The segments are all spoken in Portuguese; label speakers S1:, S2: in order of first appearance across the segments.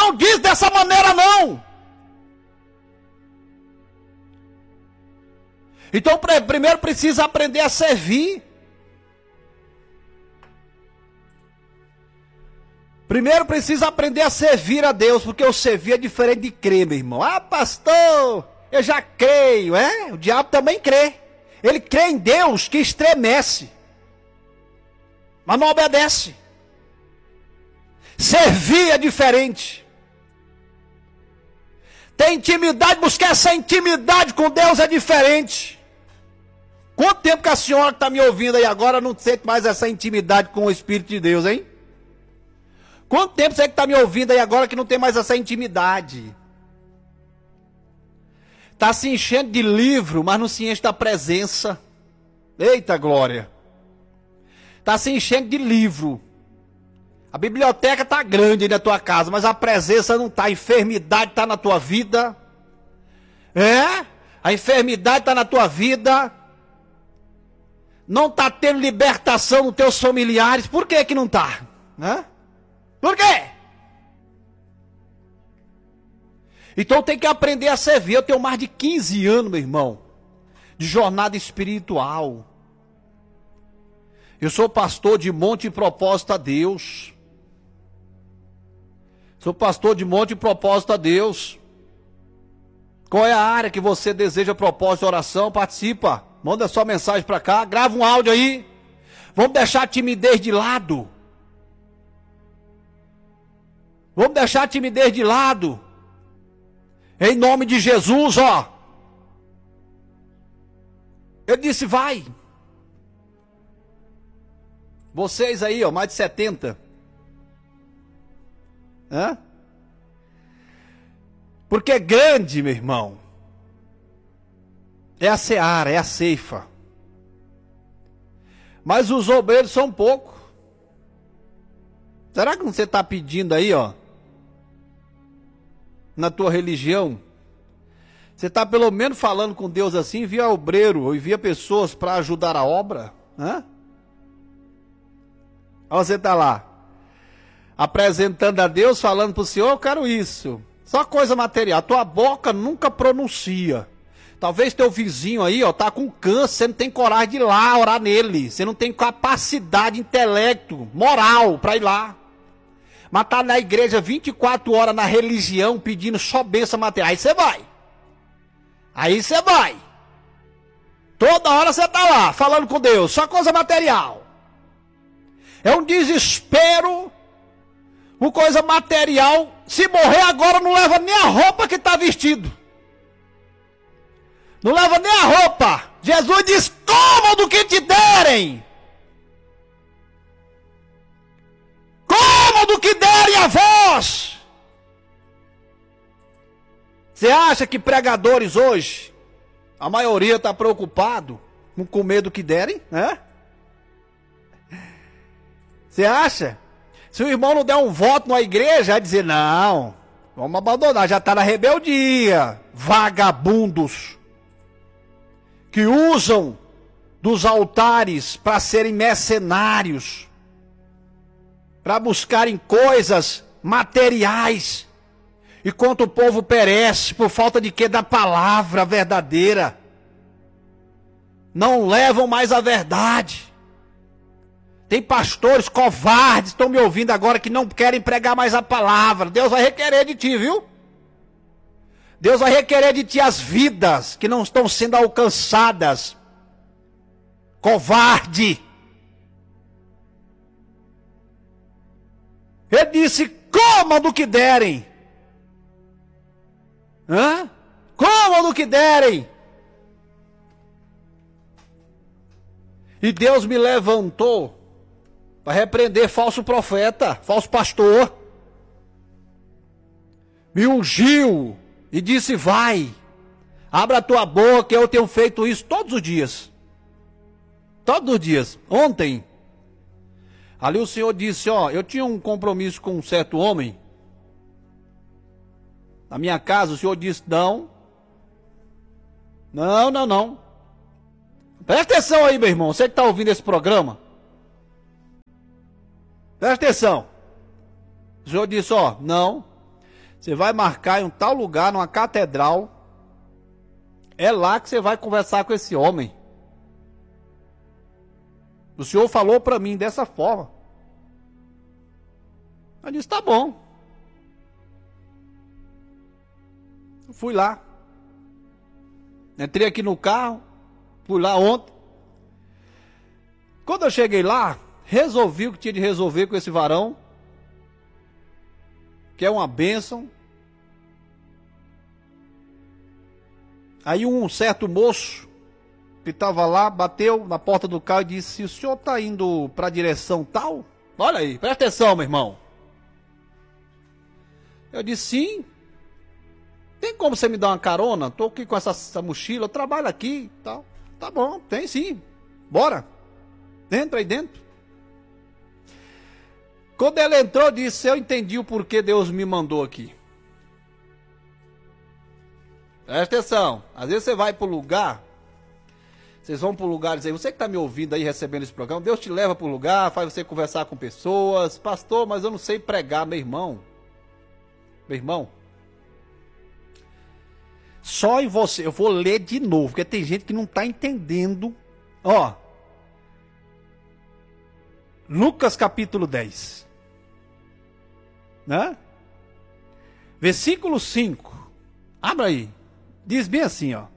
S1: não diz dessa maneira não. Então primeiro precisa aprender a servir. Primeiro precisa aprender a servir a Deus, porque o servir é diferente de crer, meu irmão. Ah, pastor, eu já creio, é? O diabo também crê. Ele crê em Deus que estremece, mas não obedece. Servir é diferente. Ter intimidade, buscar essa intimidade com Deus é diferente. Quanto tempo que a senhora que está me ouvindo aí agora não sente mais essa intimidade com o Espírito de Deus, hein? Quanto tempo você que está me ouvindo aí agora que não tem mais essa intimidade? Está se enchendo de livro, mas não se enche da presença. Eita glória! Está se enchendo de livro. A biblioteca está grande aí na tua casa, mas a presença não está. A enfermidade está na tua vida. É? A enfermidade está na tua vida. Não está tendo libertação nos teus familiares. Por que que não está? Por quê? Então tem que aprender a servir. Eu tenho mais de 15 anos, meu irmão, de jornada espiritual. Eu sou pastor de Monte e Propósito a Deus. Sou pastor de Monte e Propósito a Deus. Qual é a área que você deseja propósito de oração? Participa. Manda sua mensagem para cá. Grava um áudio aí. Vamos deixar a timidez de lado. Vamos deixar a timidez de lado. Em nome de Jesus, ó. Ele disse, vai. Vocês aí, ó, mais de 70. Porque grande, meu irmão, é a seara, é a ceifa. Mas os obreiros são poucos. Será que você está pedindo aí, ó, na tua religião, você está pelo menos falando com Deus assim, envia obreiro, ou envia pessoas para ajudar a obra? Aí você está lá, apresentando a Deus, falando para o Senhor, eu quero isso. Só coisa material, tua boca nunca pronuncia. Talvez teu vizinho aí, ó, tá com câncer, você não tem coragem de ir lá orar nele. Você não tem capacidade, intelecto, moral para ir lá. Mas tá na igreja 24 horas na religião pedindo só bênção material. Aí você vai. Aí você vai. Toda hora você tá lá, falando com Deus, só coisa material. É um desespero. Uma coisa material. Se morrer agora não leva nem a roupa que está vestido. Não leva nem a roupa. Jesus diz, coma do que te derem. Coma do que derem a vós. Você acha que pregadores hoje, a maioria está preocupado com comer do que derem? Você acha? Se o irmão não der um voto na igreja, vai dizer, não, vamos abandonar, já está na rebeldia. Vagabundos que usam dos altares para serem mercenários, para buscarem coisas materiais, enquanto o povo perece por falta de quê? Da palavra verdadeira. Não levam mais a verdade. Tem pastores covardes, estão me ouvindo agora, que não querem pregar mais a palavra. Deus vai requerer de ti, viu? Deus vai requerer de ti as vidas que não estão sendo alcançadas. Covarde. Ele disse, comam do que derem. Comam do que derem. E Deus me levantou para repreender falso profeta, falso pastor. Me ungiu e disse, vai, abra a tua boca. Eu tenho feito isso todos os dias. Todos os dias. Ontem, ali o Senhor disse, ó, eu tinha um compromisso com um certo homem. Na minha casa, o Senhor disse, não. Presta atenção aí, meu irmão, você que está ouvindo esse programa. Presta atenção. O Senhor disse, ó, não. Você vai marcar em um tal lugar, numa catedral. É lá que você vai conversar com esse homem. O senhor falou para mim dessa forma. Eu disse, tá bom. Eu fui lá. Entrei aqui no carro. Fui lá ontem. Quando eu cheguei lá, resolvi o que tinha de resolver com esse varão. Que é uma bênção. Aí um certo moço que estava lá, bateu na porta do carro e disse, o senhor está indo para a direção tal? Olha aí, presta atenção, meu irmão. Eu disse, sim. Tem como você me dar uma carona? Estou aqui com essa mochila, eu trabalho aqui e tal. Tá bom, tem sim. Bora. Entra aí dentro. Quando ele entrou, disse, eu entendi o porquê Deus me mandou aqui. Presta atenção, às vezes você vai para o lugar, vocês vão para o lugar e dizem, você que está me ouvindo aí, recebendo esse programa, Deus te leva para o lugar, faz você conversar com pessoas, pastor, mas eu não sei pregar, meu irmão, só em você, eu vou ler de novo, porque tem gente que não está entendendo, ó, Lucas capítulo 10, né, versículo 5, abra aí. Diz bem assim, ó.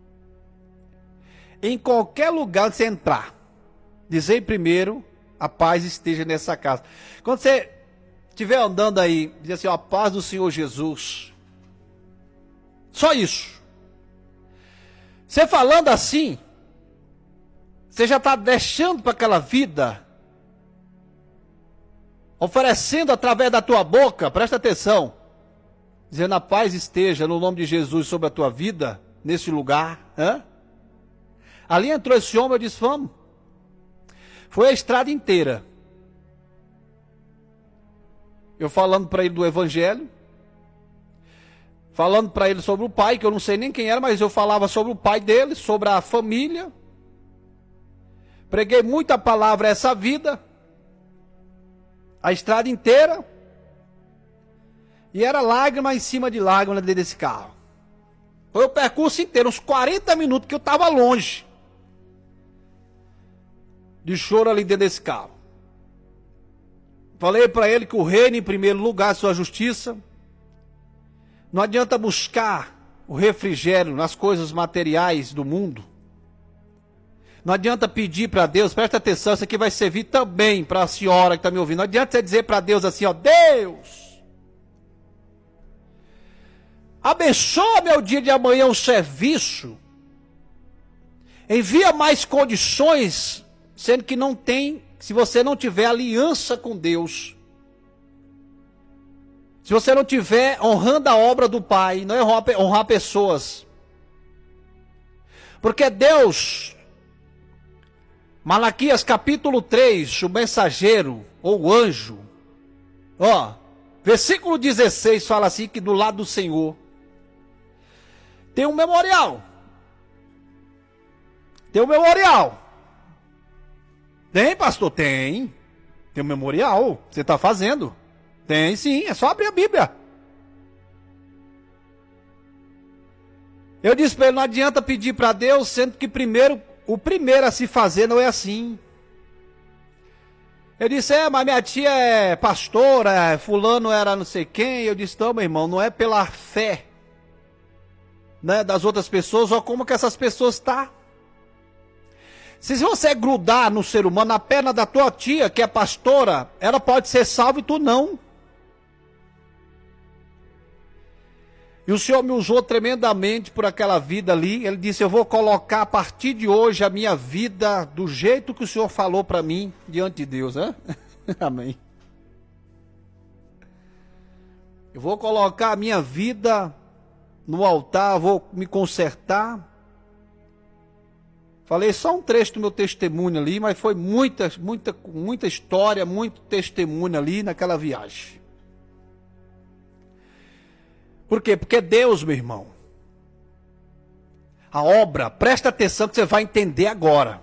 S1: Em qualquer lugar que você entrar, dizei primeiro, a paz esteja nessa casa. Quando você estiver andando aí, diz assim, ó, a paz do Senhor Jesus. Só isso. Você falando assim, você já está deixando para aquela vida, oferecendo através da tua boca, presta atenção, dizendo a paz esteja no nome de Jesus sobre a tua vida, nesse lugar. Ali entrou esse homem, eu disse, vamos. Foi a estrada inteira. Eu falando para ele do evangelho, falando para ele sobre o pai, que eu não sei nem quem era, mas eu falava sobre o pai dele, sobre a família. Preguei muita palavra a essa vida, a estrada inteira. E era lágrima em cima de lágrima dentro desse carro. Foi o percurso inteiro, uns 40 minutos que eu estava longe de choro ali dentro desse carro. Falei para ele que o reino em primeiro lugar, sua justiça. Não adianta buscar o refrigério nas coisas materiais do mundo. Não adianta pedir para Deus, presta atenção, isso aqui vai servir também para a senhora que está me ouvindo. Não adianta você dizer para Deus assim, ó, Deus, abençoa meu dia de amanhã o serviço. Envia mais condições, sendo que não tem, se você não tiver aliança com Deus. Se você não tiver honrando a obra do Pai, não é honrar pessoas. Porque Deus, Malaquias capítulo 3, o mensageiro, ou o anjo, ó, versículo 16 fala assim, que do lado do Senhor tem um memorial. Tem um memorial. Tem, pastor? Tem. Tem um memorial. Você está fazendo? Tem sim, é só abrir a Bíblia. Eu disse para ele, não adianta pedir para Deus, sendo que o primeiro a se fazer não é assim. Eu disse, mas minha tia é pastora, fulano era não sei quem. Eu disse, não, meu irmão, não é pela fé, né, das outras pessoas, ou como que essas pessoas estão. Se você grudar no ser humano, na perna da tua tia, que é pastora, ela pode ser salva e tu não. E o Senhor me usou tremendamente por aquela vida ali. Ele disse, eu vou colocar a partir de hoje a minha vida do jeito que o Senhor falou para mim, diante de Deus, né? Amém. Eu vou colocar a minha vida no altar, vou me consertar. Falei só um trecho do meu testemunho ali, mas foi muita história, muito testemunho ali naquela viagem. Por quê? Porque Deus, meu irmão, a obra, presta atenção que você vai entender agora.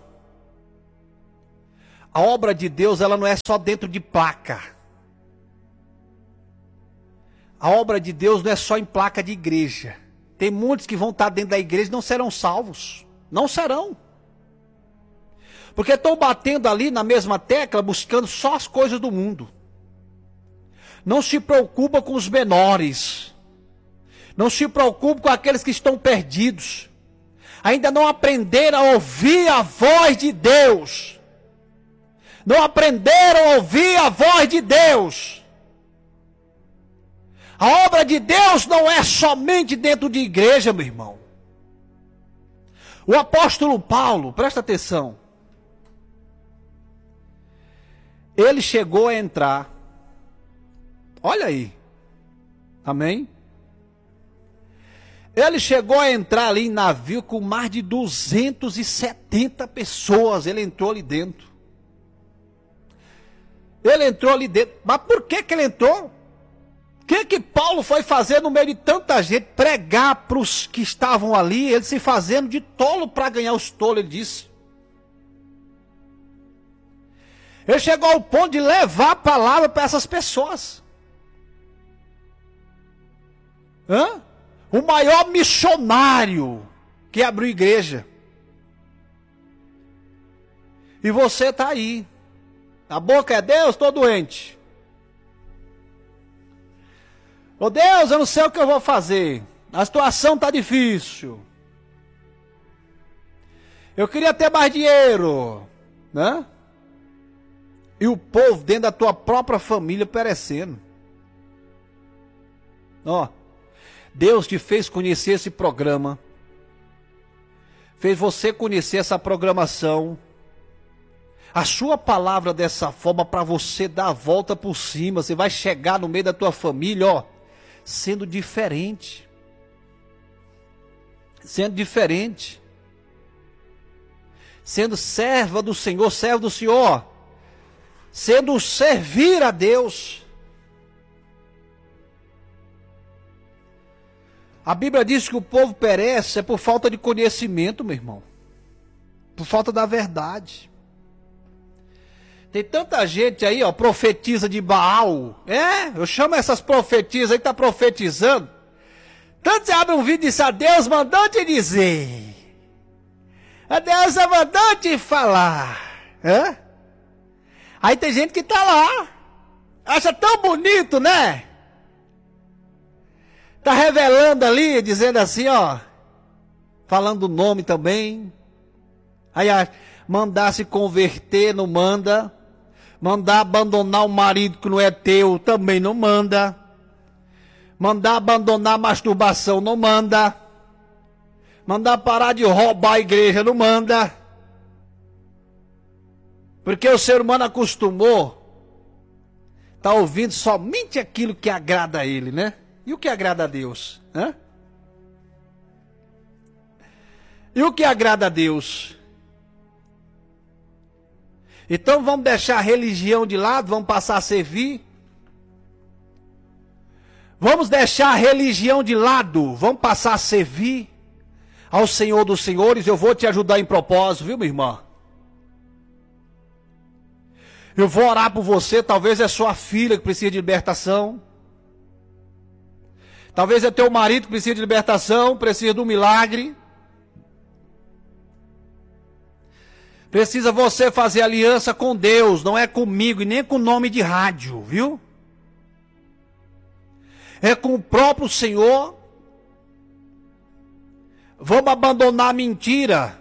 S1: A obra de Deus, ela não é só dentro de placa. A obra de Deus não é só em placa de igreja. Tem muitos que vão estar dentro da igreja e não serão salvos. Não serão. Porque estão batendo ali na mesma tecla, buscando só as coisas do mundo. Não se preocupa com os menores. Não se preocupa com aqueles que estão perdidos. Ainda não aprenderam a ouvir a voz de Deus. Não aprenderam a ouvir a voz de Deus. A obra de Deus não é somente dentro de igreja, meu irmão. O apóstolo Paulo, presta atenção. Ele chegou a entrar. Olha aí. Amém? Ele chegou a entrar ali em navio com mais de 270 pessoas. Ele entrou ali dentro. Ele entrou ali dentro. Mas por que ele entrou? O que Paulo foi fazer no meio de tanta gente? Pregar para os que estavam ali, ele se fazendo de tolo para ganhar os tolos, ele disse. Ele chegou ao ponto de levar a palavra para essas pessoas. O maior missionário que abriu igreja. E você está aí. A boca é Deus, estou doente. Ô Deus, eu não sei o que eu vou fazer. A situação está difícil. Eu queria ter mais dinheiro. Né? E o povo dentro da tua própria família perecendo. Ó, Deus te fez conhecer esse programa. Fez você conhecer essa programação. A sua palavra dessa forma para você dar a volta por cima. Você vai chegar no meio da tua família, ó. Sendo diferente. Sendo diferente. Sendo serva do Senhor, servo do Senhor. Sendo servir a Deus. A Bíblia diz que o povo perece é por falta de conhecimento, meu irmão. Por falta da verdade. Tem tanta gente aí, ó, profetiza de Baal. Eu chamo essas profetisas aí que tá profetizando. Tanto você abre um vídeo e diz, a Deus mandou te dizer. A Deus mandou te falar. Aí tem gente que tá lá. Acha tão bonito, né? Tá revelando ali, dizendo assim, ó. Falando o nome também. Aí mandar se converter, não manda. Mandar abandonar o marido que não é teu, também não manda. Mandar abandonar a masturbação, não manda. Mandar parar de roubar a igreja, não manda. Porque o ser humano acostumou tá ouvindo somente aquilo que agrada a ele, né? E o que agrada a Deus? E o que agrada a Deus? Então vamos deixar a religião de lado, vamos passar a servir. Vamos deixar a religião de lado, vamos passar a servir ao Senhor dos Senhores. Eu vou te ajudar em propósito, viu, minha irmã? Eu vou orar por você, talvez é sua filha que precisa de libertação. Talvez é teu marido que precisa de libertação, precisa de um milagre. Precisa você fazer aliança com Deus, não é comigo e nem com o nome de rádio, viu? É com o próprio Senhor. Vamos abandonar a mentira.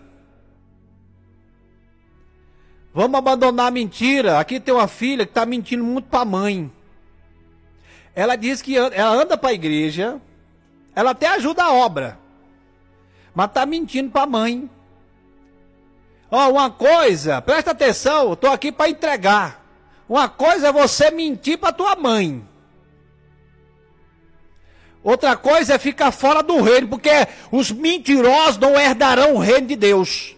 S1: Vamos abandonar a mentira. Aqui tem uma filha que está mentindo muito para a mãe. Ela diz que ela anda para a igreja, ela até ajuda a obra, mas está mentindo para a mãe. Uma coisa, presta atenção, eu estou aqui para entregar. Uma coisa é você mentir para tua mãe. Outra coisa é ficar fora do reino, porque os mentirosos não herdarão o reino de Deus.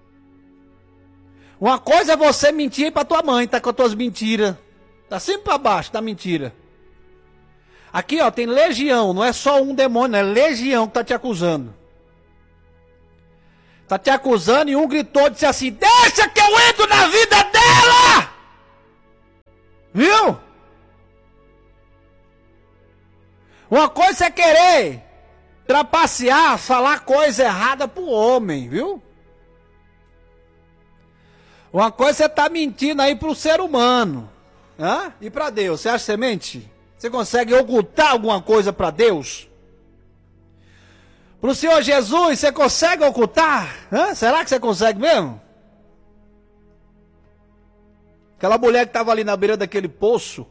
S1: Uma coisa é você mentir para tua mãe, tá com as tuas mentiras. Tá sempre para baixo da mentira. Aqui, ó, tem legião, não é só um demônio, é legião que tá te acusando. Tá te acusando e um gritou e disse assim, deixa que eu entro na vida dela! Viu? Uma coisa é querer trapacear, falar coisa errada pro homem, viu? Uma coisa é estar mentindo aí pro ser humano. Hã? E para Deus, você acha que você mente? Você consegue ocultar alguma coisa para Deus? Para o Senhor Jesus, você consegue ocultar? Hã? Será que você consegue mesmo? Aquela mulher que estava ali na beira daquele poço.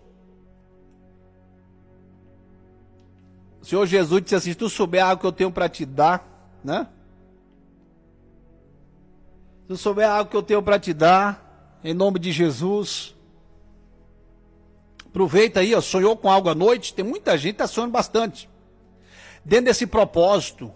S1: O Senhor Jesus disse assim: se tu souber algo que eu tenho para te dar, né? Se tu souber algo que eu tenho para te dar, em nome de Jesus, aproveita aí, ó, sonhou com algo à noite? Tem muita gente que está sonhando bastante. Dentro desse propósito,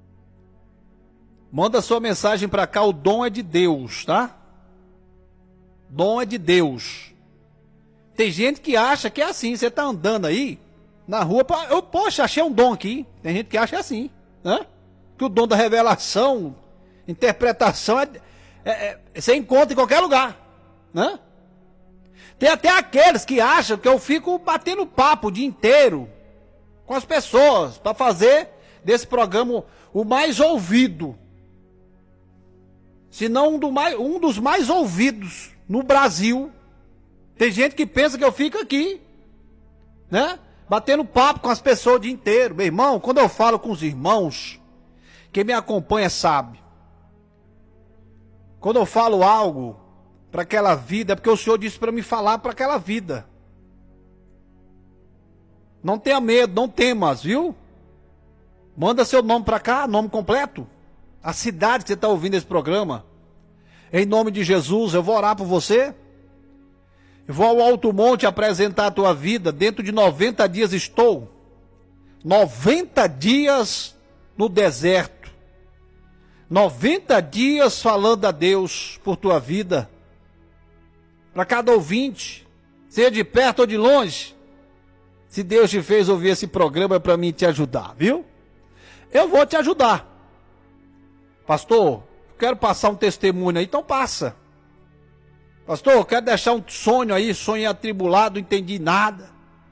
S1: manda sua mensagem para cá, o dom é de Deus, tá? Dom é de Deus. Tem gente que acha que é assim, você está andando aí na rua, poxa, achei um dom aqui. Tem gente que acha assim, né? Que o dom da revelação, interpretação, você encontra em qualquer lugar, né? Tem até aqueles que acham que eu fico batendo papo o dia inteiro com as pessoas para fazer desse programa o mais ouvido. Se não um dos mais ouvidos no Brasil. Tem gente que pensa que eu fico aqui, né? Batendo papo com as pessoas o dia inteiro. Meu irmão, quando eu falo com os irmãos, quem me acompanha sabe. Quando eu falo algo para aquela vida, é porque o Senhor disse para me falar para aquela vida. Não tenha medo, não temas, viu? Manda seu nome para cá, nome completo. A cidade que você está ouvindo esse programa. Em nome de Jesus, eu vou orar por você. Eu vou ao Alto Monte apresentar a tua vida. Dentro de 90 dias estou. 90 dias no deserto. 90 dias falando a Deus por tua vida. Para cada ouvinte, seja de perto ou de longe. Se Deus te fez ouvir esse programa é para mim te ajudar, viu? Eu vou te ajudar. Pastor, quero passar um testemunho aí, então passa. Pastor, eu quero deixar um sonho aí, sonho atribulado, não entendi nada.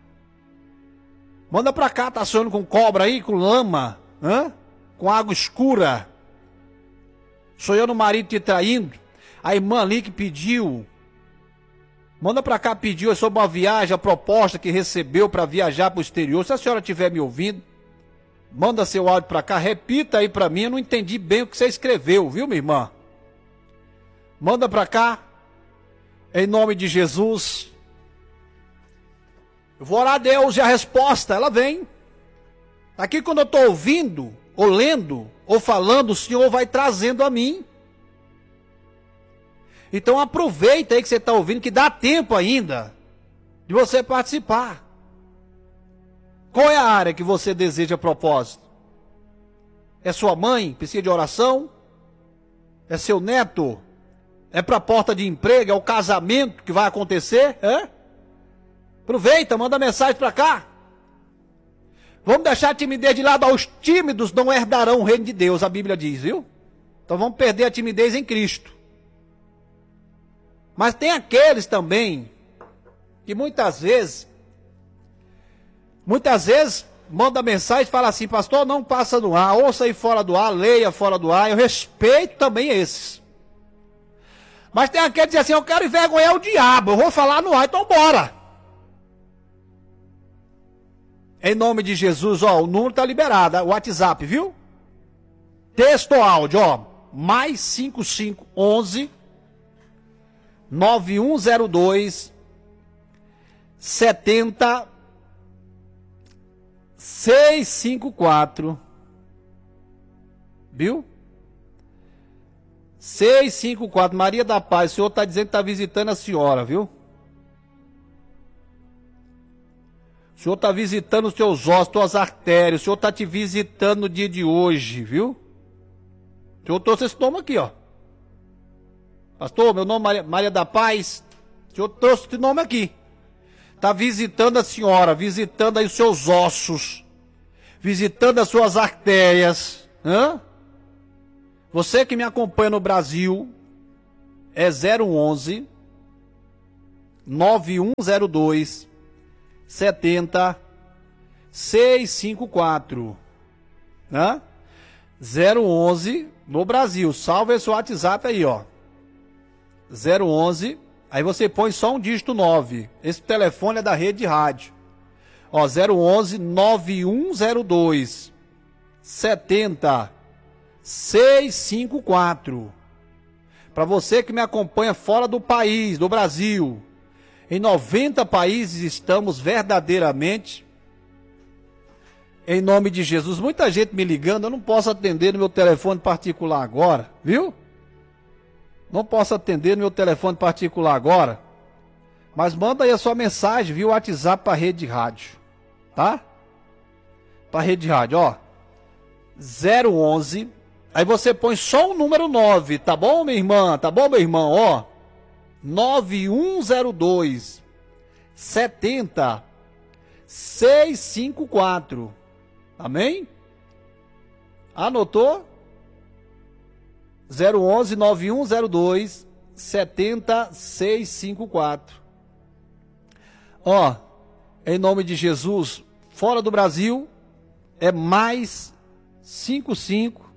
S1: Manda pra cá, tá sonhando com cobra aí, com lama, com água escura. Sonhando o marido te traindo. A irmã ali que pediu. Manda pra cá, pediu sobre uma viagem, a proposta que recebeu para viajar para o exterior. Se a senhora estiver me ouvindo, manda seu áudio pra cá, repita aí pra mim, eu não entendi bem o que você escreveu, viu, minha irmã? Manda pra cá, em nome de Jesus. Eu vou orar a Deus e a resposta, ela vem. Aqui quando eu estou ouvindo, ou lendo, ou falando, o Senhor vai trazendo a mim. Então aproveita aí que você está ouvindo, que dá tempo ainda de você participar. Qual é a área que você deseja a propósito? É sua mãe? Precisa de oração? É seu neto? É para a porta de emprego? É o casamento que vai acontecer? Aproveita, manda mensagem para cá. Vamos deixar a timidez de lado. Os tímidos não herdarão o reino de Deus, a Bíblia diz, viu? Então vamos perder a timidez em Cristo. Mas tem aqueles também que muitas vezes manda mensagem e fala assim: pastor, não passa no ar, ouça aí fora do ar, leia fora do ar. Eu respeito também esses. Mas tem aquele que diz assim: eu quero envergonhar o diabo, eu vou falar no ar, então bora. Em nome de Jesus, ó, o número está liberado, o WhatsApp, viu? Texto ou áudio, ó, mais 5511 9102 70 654, viu? 654, Maria da Paz, o senhor está dizendo que está visitando a senhora, viu? O senhor está visitando os teus ossos, tuas artérias, o senhor está te visitando no dia de hoje, viu? O senhor trouxe esse nome aqui, ó. Pastor, meu nome é Maria da Paz, o senhor trouxe esse nome aqui. Está visitando a senhora, visitando aí os seus ossos, visitando as suas artérias. Você que me acompanha no Brasil, é 011 9102 70 654, né? 011 no Brasil. Salve esse WhatsApp aí, ó. 011, aí você põe só um dígito 9. Esse telefone é da rede de rádio. Ó, 011 9102 70 654. Para você que me acompanha fora do país, do Brasil. Em 90 países estamos verdadeiramente. Em nome de Jesus. Muita gente me ligando, eu não posso atender no meu telefone particular agora, viu? Não posso atender no meu telefone particular agora. Mas manda aí a sua mensagem via WhatsApp para a rede de rádio. Tá? Para a rede de rádio, ó. 011. Aí você põe só o número 9, tá bom, minha irmã? Tá bom, meu irmão? Ó. 9102 70 654. Amém? Anotou? 011 9102 70 654. Ó, em nome de Jesus, fora do Brasil é mais 55.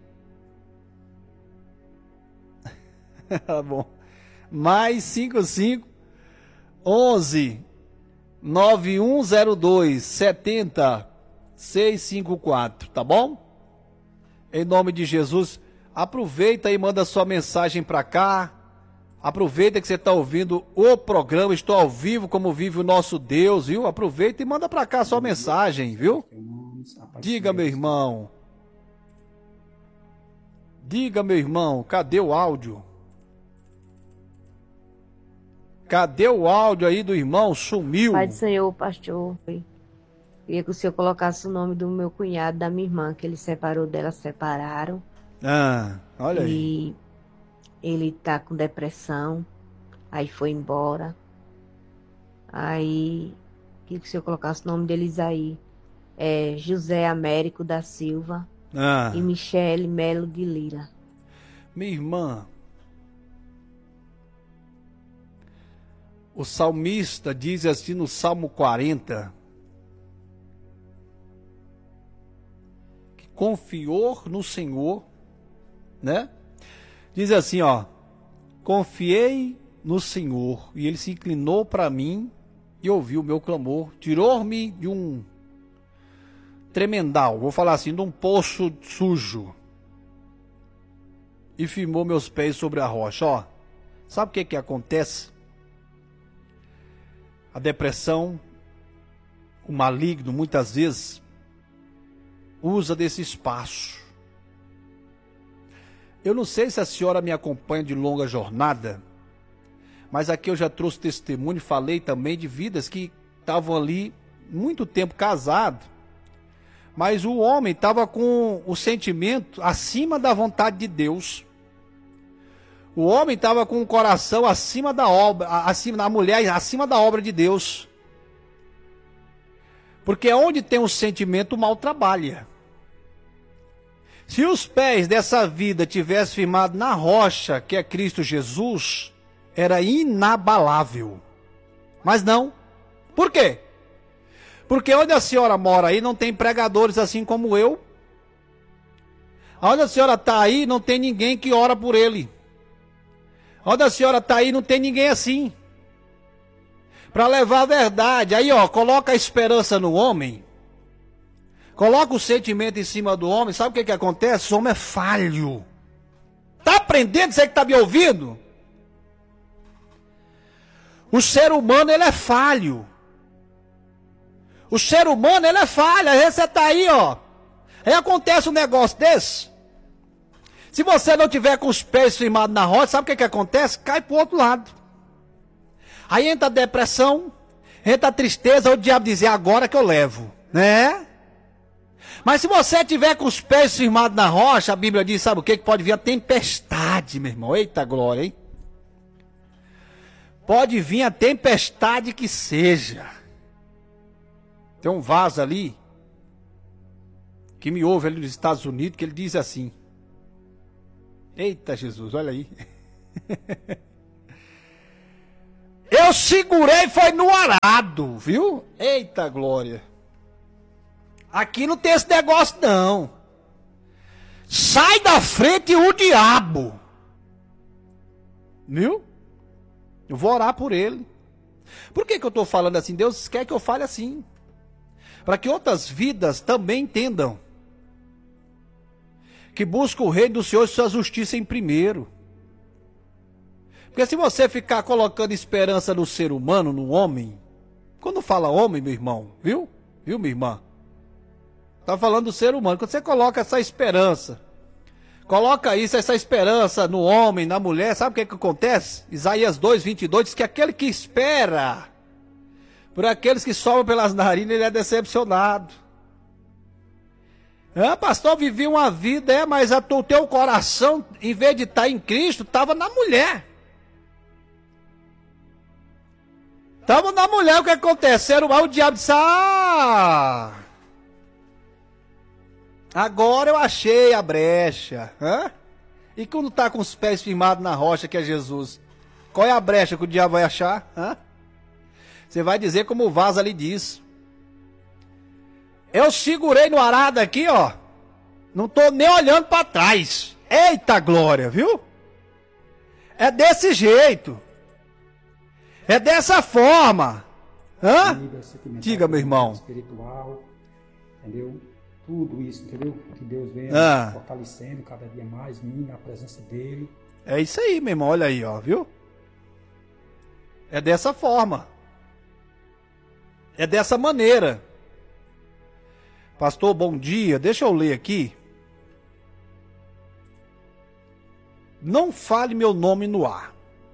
S1: Tá bom. Mais 55 11 9102 70 654, tá bom? Em nome de Jesus, aproveita e manda sua mensagem para cá. Aproveita que você está ouvindo o programa, estou ao vivo como vive o nosso Deus, viu? Aproveita e manda para cá sua mensagem, viu? Diga, meu irmão. Diga, meu irmão, cadê o áudio? Cadê o áudio aí do irmão? Sumiu.
S2: Pai do Senhor, pastor. Queria que o senhor colocasse o nome do meu cunhado, da minha irmã, que ele separou dela, separaram.
S1: Olha aí.
S2: E ele tá com depressão, aí foi embora. Aí, queria que o senhor colocasse o nome deles aí. É José Américo da Silva e Michele Melo de Lira.
S1: Minha irmã, o salmista diz assim no Salmo 40, que confiou no Senhor, né? Diz assim, ó, confiei no Senhor e ele se inclinou para mim e ouviu o meu clamor, tirou-me de um tremendal, vou falar assim, de um poço sujo e firmou meus pés sobre a rocha. Ó, sabe o que acontece? A depressão, o maligno, muitas vezes, usa desse espaço. Eu não sei se a senhora me acompanha de longa jornada, mas aqui eu já trouxe testemunho e falei também de vidas que estavam ali muito tempo casados, mas o homem estava com o sentimento acima da vontade de Deus. O homem estava com o coração acima da obra, acima da mulher, acima da obra de Deus. Porque onde tem um sentimento, o mal trabalha. Se os pés dessa vida tivessem firmado na rocha, que é Cristo Jesus, era inabalável. Mas não. Por quê? Porque onde a senhora mora aí não tem pregadores assim como eu. Onde a senhora está aí não tem ninguém que ora por ele. Onde a senhora está aí não tem ninguém assim. Para levar a verdade. Aí, ó, coloca a esperança no homem. Coloca o sentimento em cima do homem. Sabe o que acontece? O homem é falho. Tá aprendendo? Você que está me ouvindo? O ser humano, ele é falho. O ser humano, ele é falho. Às vezes você está aí, ó. Aí acontece um negócio desse. Se você não tiver com os pés firmados na rocha, sabe o que acontece? Cai pro outro lado. Aí entra a depressão, entra a tristeza, o diabo diz, agora que eu levo, né? Mas se você tiver com os pés firmados na rocha, a Bíblia diz, sabe o que? Que pode vir a tempestade, meu irmão. Eita glória, hein? Pode vir a tempestade que seja. Tem um vaso ali, que me ouve ali nos Estados Unidos, que ele diz assim, eita Jesus, olha aí. Eu segurei, foi no arado, viu? Eita glória. Aqui não tem esse negócio, não. Sai da frente o diabo. Viu? Eu vou orar por ele. Por que eu estou falando assim? Deus quer que eu fale assim. Para que outras vidas também entendam. Que busca o reino do Senhor e sua justiça em primeiro. Porque se você ficar colocando esperança no ser humano, no homem. Quando fala homem, meu irmão, viu? Viu, minha irmã? Está falando do ser humano. Quando você coloca essa esperança, coloca isso, essa esperança no homem, na mulher, sabe o que acontece? Isaías 2:22 diz que aquele que espera por aqueles que sobem pelas narinas, ele é decepcionado. Pastor, vivi uma vida, mas o teu coração, em vez de estar em Cristo, estava na mulher. Estava na mulher, o que acontece? O diabo disse, agora eu achei a brecha. E quando está com os pés firmados na rocha que é Jesus, qual é a brecha que o diabo vai achar? Você vai dizer como o vaso ali diz. Eu segurei no arado aqui, ó. Não estou nem olhando para trás. Eita glória, viu? É desse jeito. É dessa forma. Diga, meu irmão.
S3: Espiritual, entendeu? Tudo isso, entendeu? Que Deus venha fortalecendo cada dia mais mim na presença dele.
S1: É isso aí, meu irmão. Olha aí, ó, viu? É dessa forma. É dessa maneira. Pastor, bom dia. Deixa eu ler aqui. Não fale meu nome no ar.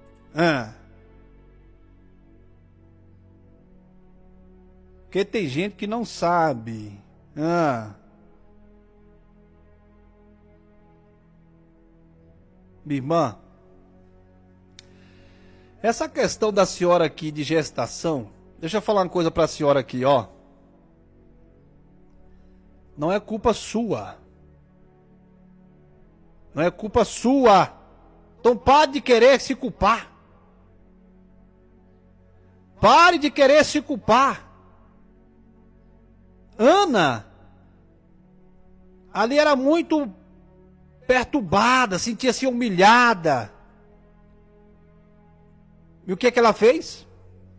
S1: Porque tem gente que não sabe. Minha irmã, essa questão da senhora aqui de gestação, deixa eu falar uma coisa para a senhora aqui, ó. Não é culpa sua. Não é culpa sua. Então pare de querer se culpar. Pare de querer se culpar. Ana, ali era muito perturbada, sentia-se humilhada. E o que ela fez?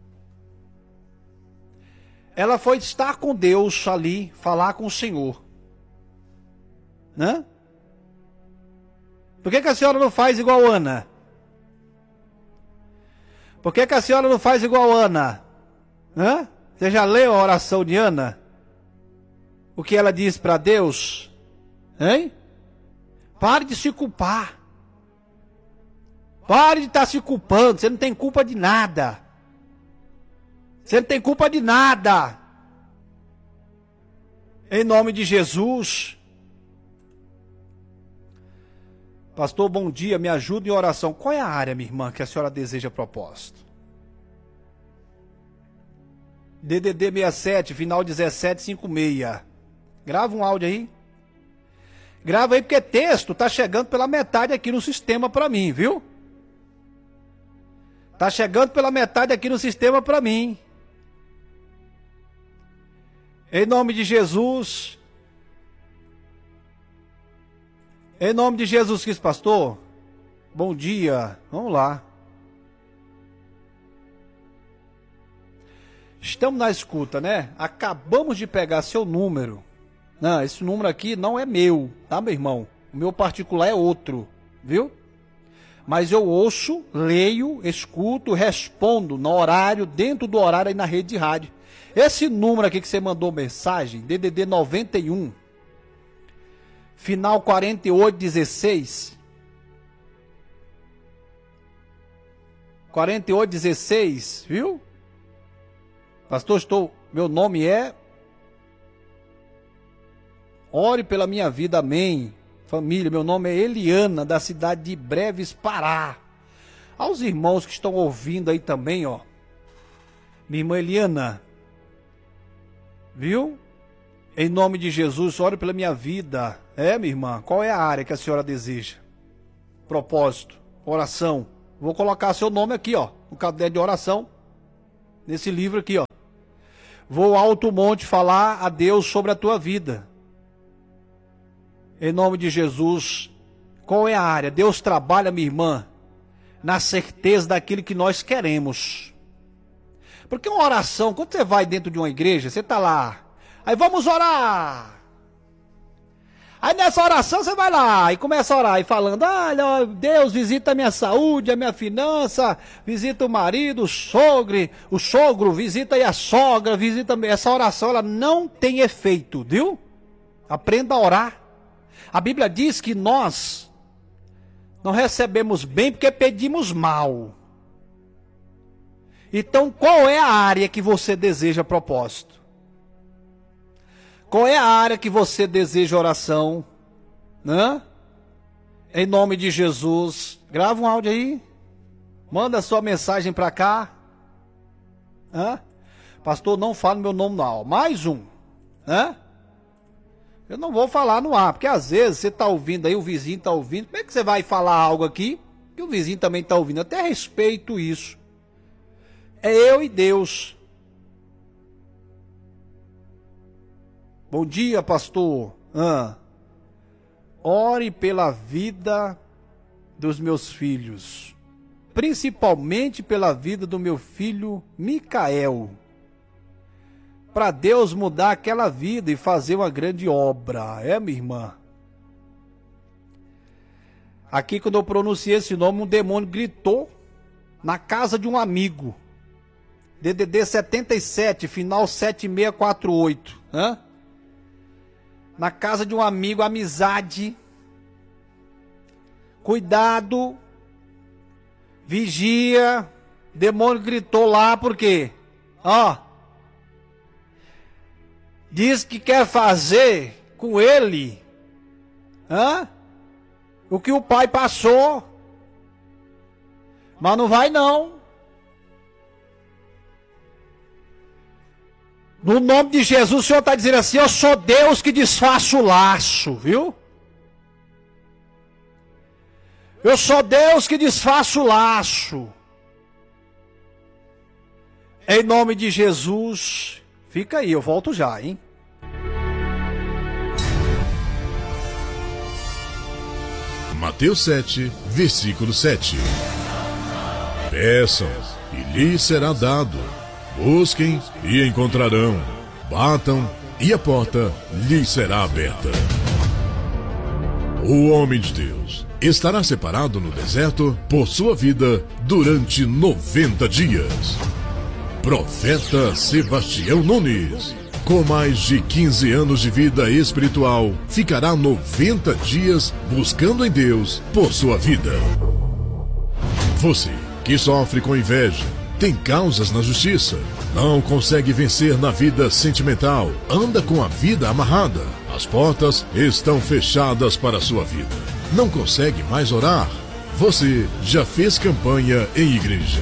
S1: Ela foi estar com Deus ali, falar com o Senhor. Né? Por que a senhora não faz igual Ana? Por que a senhora não faz igual Ana? Você já leu a oração de Ana? O que ela diz para Deus? Hein? Pare de se culpar. Pare de estar se culpando. Você não tem culpa de nada. Você não tem culpa de nada. Em nome de Jesus. Pastor, bom dia. Me ajuda em oração. Qual é a área, minha irmã, que a senhora deseja propósito? DDD 67, final 1756. Grava um áudio aí. Grava aí, porque texto tá chegando pela metade aqui no sistema para mim, viu? Tá chegando pela metade aqui no sistema para mim. Em nome de Jesus. Em nome de Jesus Cristo, pastor. Bom dia. Vamos lá. Estamos na escuta, né? Acabamos de pegar seu número. Não, esse número aqui não é meu, tá, meu irmão? O meu particular é outro, viu? Mas eu ouço, leio, escuto, respondo no horário, dentro do horário aí na rede de rádio. Esse número aqui que você mandou mensagem, DDD 91, final 4816. 4816, viu? Pastor, meu nome é... Ore pela minha vida, amém. Família, meu nome é Eliana, da cidade de Breves, Pará. Aos irmãos que estão ouvindo aí também, ó. Minha irmã Eliana, viu? Em nome de Jesus, ore pela minha vida. Minha irmã, qual é a área que a senhora deseja? Propósito, oração. Vou colocar seu nome aqui, ó, no caderno de oração. Nesse livro aqui, ó. vou ao alto monte falar a Deus sobre a tua vida. Em nome de Jesus, qual é a área? Deus trabalha, minha irmã, na certeza daquilo que nós queremos. Porque uma oração, quando você vai dentro de uma igreja, você está lá, aí vamos orar. Aí nessa oração você vai lá e começa a orar e falando, olha, Deus visita a minha saúde, a minha finança, visita o marido, o sogro, visita aí a sogra, visita... Essa oração, ela não tem efeito, viu? Aprenda a orar. A Bíblia diz que nós não recebemos bem porque pedimos mal. Então, qual é a área que você deseja propósito? Qual é a área que você deseja oração? Né? Em nome de Jesus. Grava um áudio aí. Manda sua mensagem para cá. Né? Pastor, não fala meu nome não. Mais um. Né? Eu não vou falar no ar, porque às vezes você está ouvindo aí, o vizinho está ouvindo. Como é que você vai falar algo aqui que o vizinho também está ouvindo? Eu até respeito isso. É eu e Deus. Bom dia, pastor. Ore pela vida dos meus filhos, principalmente pela vida do meu filho Micael, para Deus mudar aquela vida e fazer uma grande obra. É, minha irmã? Aqui, quando eu pronunciei esse nome, um demônio gritou na casa de um amigo. DDD 77, final 7648. Na casa de um amigo, amizade. Cuidado. Vigia. Demônio gritou lá, por quê? Diz que quer fazer com ele o que o pai passou. Mas não vai não. No nome de Jesus, o Senhor está dizendo assim, eu sou Deus que desfaço o laço, viu? Eu sou Deus que desfaço o laço. Em nome de Jesus, fica aí, eu volto já, hein?
S4: Mateus 7, versículo 7. Peçam, e lhes será dado. Busquem e encontrarão. Batam e a porta lhes será aberta. O homem de Deus estará separado no deserto por sua vida durante 90 dias. Profeta Sebastião Nunes, com mais de 15 anos de vida espiritual, ficará 90 dias buscando em Deus por sua vida. Você que sofre com inveja, tem causas na justiça, não consegue vencer na vida sentimental, anda com a vida amarrada, as portas estão fechadas para a sua vida, não consegue mais orar, você já fez campanha em igreja.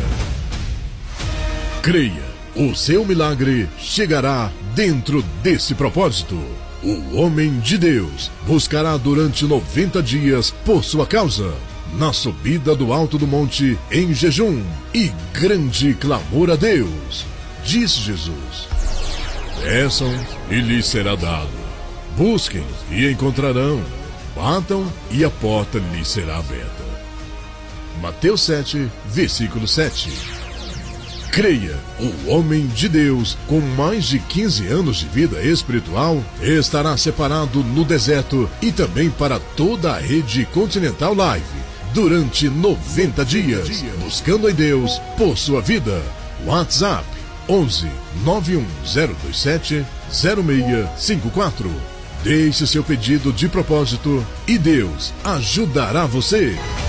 S4: Creia, o seu milagre chegará dentro desse propósito. O homem de Deus buscará durante 90 dias por sua causa, na subida do alto do monte, em jejum e grande clamor a Deus. Disse Jesus: peçam e lhes será dado. Busquem e encontrarão. Batam e a porta lhes será aberta. Mateus 7, versículo 7. Creia, o homem de Deus, com mais de 15 anos de vida espiritual, estará separado no deserto e também para toda a rede Continental Live durante 90 dias, buscando em Deus por sua vida. WhatsApp 11 91027 0654. Deixe seu pedido de propósito e Deus ajudará você.